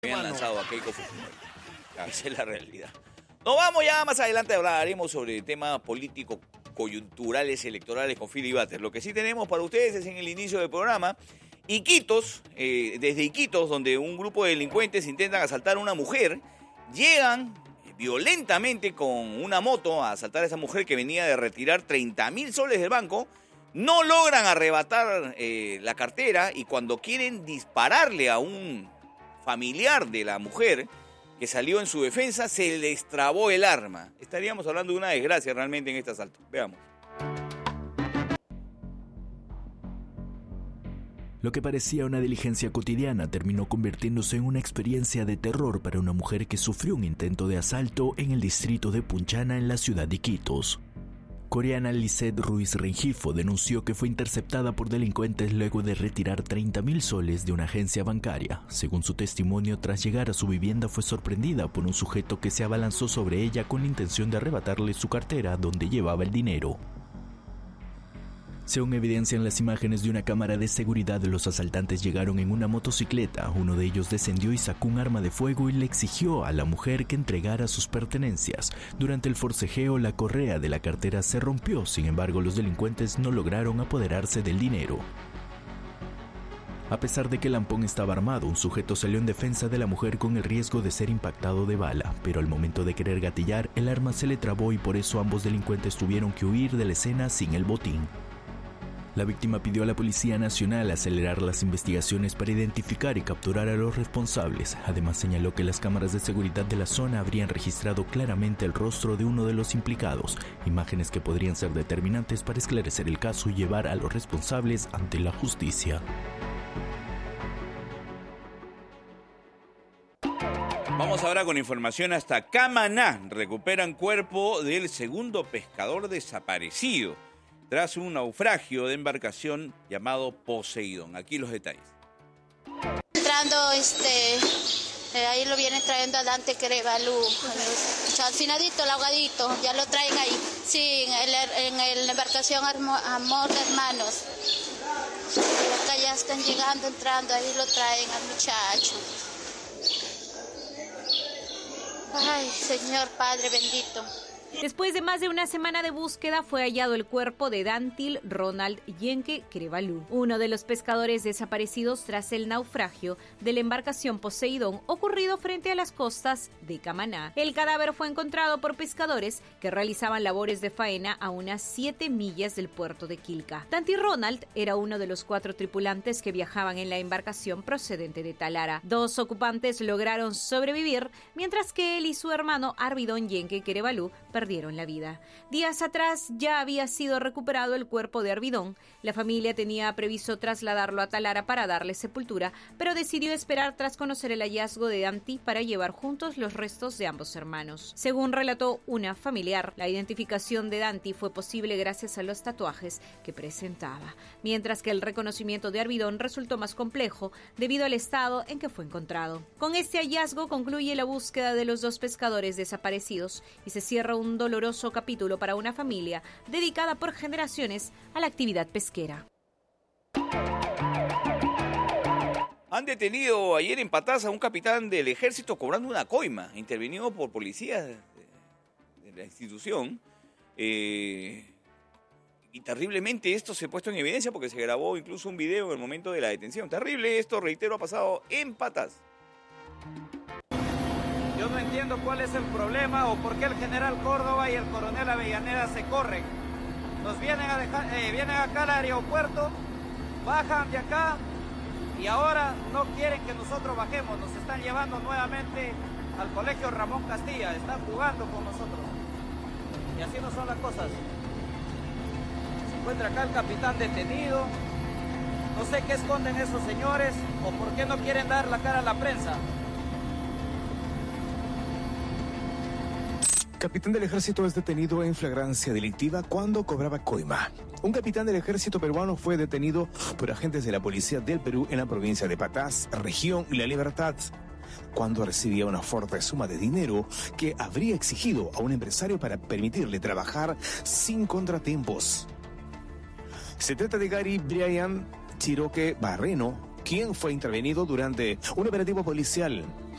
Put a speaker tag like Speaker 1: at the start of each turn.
Speaker 1: Habían lanzado a Keiko Fujimori. Esa es la realidad. Nos vamos ya más adelante, hablaremos sobre temas políticos, coyunturales, electorales con Philly Butters. Lo que sí tenemos para ustedes es en el inicio del programa, Iquitos, desde Iquitos, donde un grupo de delincuentes intentan asaltar a una mujer, llegan violentamente con una moto a asaltar a esa mujer que venía de retirar 30.000 soles del banco, no logran arrebatar la cartera y cuando quieren dispararle a un familiar de la mujer que salió en su defensa, se les trabó el arma. Estaríamos hablando de una desgracia realmente en este asalto. Veamos.
Speaker 2: Lo que parecía una diligencia cotidiana terminó convirtiéndose en una experiencia de terror para una mujer que sufrió un intento de asalto en el distrito de Punchana, en la ciudad de Iquitos. Coreana Lisette Ruiz Rengifo denunció que fue interceptada por delincuentes luego de retirar 30.000 soles de una agencia bancaria. Según su testimonio, tras llegar a su vivienda fue sorprendida por un sujeto que se abalanzó sobre ella con la intención de arrebatarle su cartera donde llevaba el dinero. Según evidencian las imágenes de una cámara de seguridad, los asaltantes llegaron en una motocicleta. Uno de ellos descendió y sacó un arma de fuego y le exigió a la mujer que entregara sus pertenencias. Durante el forcejeo, la correa de la cartera se rompió. Sin embargo, los delincuentes no lograron apoderarse del dinero. A pesar de que el lampón estaba armado, un sujeto salió en defensa de la mujer con el riesgo de ser impactado de bala, pero al momento de querer gatillar, el arma se le trabó y por eso ambos delincuentes tuvieron que huir de la escena sin el botín. La víctima pidió a la Policía Nacional acelerar las investigaciones para identificar y capturar a los responsables. Además, señaló que las cámaras de seguridad de la zona habrían registrado claramente el rostro de uno de los implicados, imágenes que podrían ser determinantes para esclarecer el caso y llevar a los responsables ante la justicia.
Speaker 1: Vamos ahora con información hasta Camaná. Recuperan cuerpo del segundo pescador desaparecido tras un naufragio de embarcación llamado Poseidón. Aquí los detalles.
Speaker 3: Entrando, ahí lo viene trayendo a Dante Querevalú, al ahogadito, ya lo traen ahí, sí, en la embarcación Amor de Hermanos. Acá ya están llegando, entrando, ahí lo traen al muchacho. Ay, Señor Padre bendito.
Speaker 4: Después de más de una semana de búsqueda, fue hallado el cuerpo de Dantil Ronald Yenke Querevalú, uno de los pescadores desaparecidos tras el naufragio de la embarcación Poseidón ocurrido frente a las costas de Camaná. El cadáver fue encontrado por pescadores que realizaban labores de faena a unas 7 millas del puerto de Quilca. Dantil Ronald era uno de los 4 tripulantes que viajaban en la embarcación procedente de Talara. 2 ocupantes lograron sobrevivir, mientras que él y su hermano Arvidón Yenke Querevalú perdieron la vida. Días atrás ya había sido recuperado el cuerpo de Arvidón. La familia tenía previsto trasladarlo a Talara para darle sepultura, pero decidió esperar tras conocer el hallazgo de Danti para llevar juntos los restos de ambos hermanos. Según relató una familiar, la identificación de Danti fue posible gracias a los tatuajes que presentaba, mientras que el reconocimiento de Arvidón resultó más complejo debido al estado en que fue encontrado. Con este hallazgo concluye la búsqueda de los 2 pescadores desaparecidos y se cierra un doloroso capítulo para una familia dedicada por generaciones a la actividad pesquera.
Speaker 1: Han detenido ayer en Patas a un capitán del ejército cobrando una coima, intervenido por policías de la institución. Y terriblemente esto se ha puesto en evidencia porque se grabó incluso un video en el momento de la detención. Terrible esto, reitero, ha pasado en Patas.
Speaker 5: Yo no entiendo cuál es el problema o por qué el general Córdoba y el coronel Avellaneda se corren. Nos vienen a dejar, vienen acá al aeropuerto, bajan de acá y ahora no quieren que nosotros bajemos. Nos están llevando nuevamente al colegio Ramón Castilla, están jugando con nosotros. Y así no son las cosas. Se encuentra acá el capitán detenido. No sé qué esconden esos señores o por qué no quieren dar la cara a la prensa.
Speaker 6: Capitán del ejército es detenido en flagrancia delictiva cuando cobraba coima. Un capitán del ejército peruano fue detenido por agentes de la policía del Perú en la provincia de Patás, región La Libertad, cuando recibía una fuerte suma de dinero que habría exigido a un empresario para permitirle trabajar sin contratiempos. Se trata de Gary Brian Chiroque Barreno, quien fue intervenido durante un operativo policial